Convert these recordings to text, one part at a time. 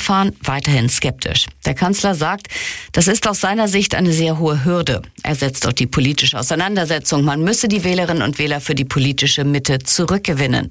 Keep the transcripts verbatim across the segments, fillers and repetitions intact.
Fahren weiterhin skeptisch. Der Kanzler sagt, das ist aus seiner Sicht eine sehr hohe Hürde. Er setzt auf die politische Auseinandersetzung. Man müsse die Wählerinnen und Wähler für die politische Mitte zurückgewinnen.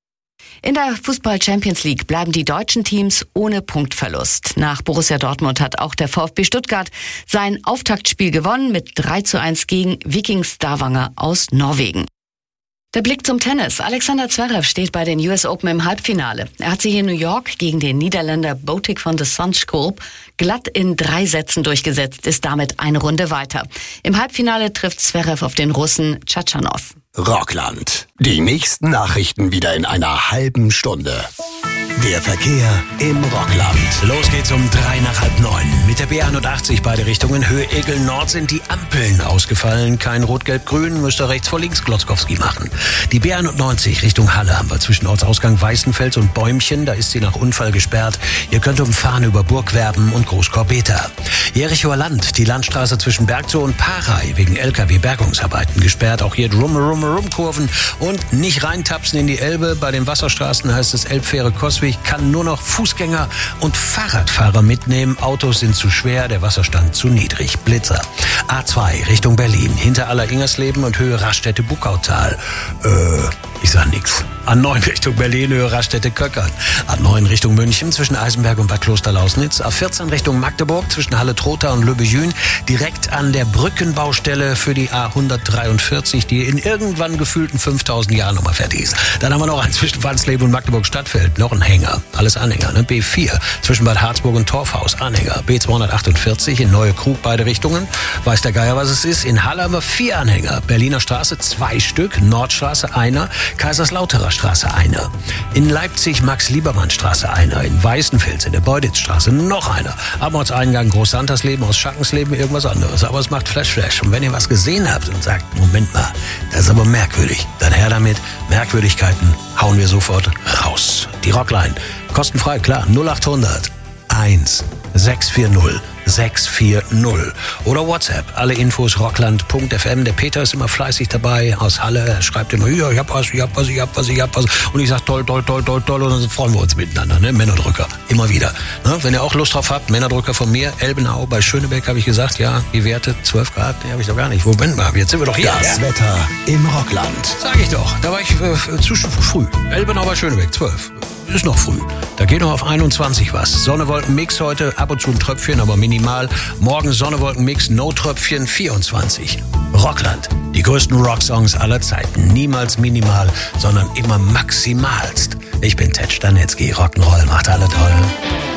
In der Fußball-Champions League bleiben die deutschen Teams ohne Punktverlust. Nach Borussia Dortmund hat auch der VfB Stuttgart sein Auftaktspiel gewonnen mit drei zu eins gegen Viking Stavanger aus Norwegen. Der Blick zum Tennis. Alexander Zverev steht bei den U S Open im Halbfinale. Er hat sich in New York gegen den Niederländer Botic van de Zandschulp glatt in drei Sätzen durchgesetzt, ist damit eine Runde weiter. Im Halbfinale trifft Zverev auf den Russen Tschatschanow. Rockland. Die nächsten Nachrichten wieder in einer halben Stunde. Der Verkehr im Rockland. Los geht's um drei nach halb neun. Mit der B einundachtzig beide Richtungen. Höhe Egel Nord sind die Ampeln ausgefallen. Kein Rot-Gelb-Grün, müsst ihr rechts vor links Glotzkowski machen. Die B einundneunzig Richtung Halle haben wir zwischen Ortsausgang Weißenfels und Bäumchen. Da ist sie nach Unfall gesperrt. Ihr könnt umfahren über Burgwerben und Großkorbeta. Jerichoer Land, die Landstraße zwischen Bergzow und Parey wegen L K W-Bergungsarbeiten gesperrt. Auch hier Rum-Rum-Rum-Kurven und nicht reintapsen in die Elbe. Bei den Wasserstraßen heißt es Elbfähre Coswig kann nur noch Fußgänger und Fahrradfahrer mitnehmen. Autos sind zu schwer, der Wasserstand zu niedrig. Blitzer. A zwei Richtung Berlin. Hinter Aller-Ingersleben und Höhe Raststätte-Buckautal. Äh, ich sag nix. A neun Richtung Berlin, Höhe Raststätte-Köckern. A neun Richtung München zwischen Eisenberg und Bad Klosterlausnitz. A vierzehn Richtung Magdeburg zwischen Halle-Trotha und Löbejün. Direkt an der Brückenbaustelle für die A hundertdreiundvierzig, die in irgendwann gefühlten fünftausend Jahren nochmal fertig ist. Dann haben wir noch einen zwischen Wansleben und Magdeburg-Stadtfeld. Noch ein Hänger. Alles Anhänger, ne? B vier zwischen Bad Harzburg und Torfhaus. Anhänger. B zweihundertachtundvierzig in Neue Krug, beide Richtungen. Weiß der Geier, was es ist. In Halle haben wir vier Anhänger. Berliner Straße zwei Stück. Nordstraße einer. Kaiserslauterer Straße einer. In Leipzig Max-Liebermann-Straße einer. In Weißenfels in der Beuditzstraße noch einer. Am Ortseingang Groß-Santersleben, aus Schankensleben irgendwas anderes. Aber es macht Flash-Flash. Und wenn ihr was gesehen habt und sagt, Moment mal, das ist aber merkwürdig, dann her damit. Merkwürdigkeiten hauen wir sofort raus. Die Rockline. Kostenfrei, klar. null achthundert eins sechs vier null sechs vier null. Oder WhatsApp. Alle Infos rockland punkt f m. Der Peter ist immer fleißig dabei aus Halle. Er schreibt immer, ja, ich hab was, ich hab was, ich hab was, ich hab was. Und ich sag toll, toll, toll, toll, toll. Und dann freuen wir uns miteinander, ne? Männerdrücker. Immer wieder. Ne? Wenn ihr auch Lust drauf habt, Männerdrücker von mir. Elbenau bei Schönebeck habe ich gesagt, ja, die Werte zwölf Grad, die habe ich doch gar nicht. Moment mal, jetzt sind wir doch hier. Das ja? Wetter im Rockland. Sag ich doch. Da war ich äh, zu früh. Elbenau bei Schönebeck, zwölf. Ist noch früh. Da geht noch auf einundzwanzig was. Sonne-Wolken-Mix heute, ab und zu ein Tröpfchen, aber minimal. Morgen Sonne-Wolken-Mix, No-Tröpfchen, vierundzwanzig. Rockland, die größten Rocksongs aller Zeiten. Niemals minimal, sondern immer maximalst. Ich bin Ted Stanetzky, Rock'n'Roll macht alle toll.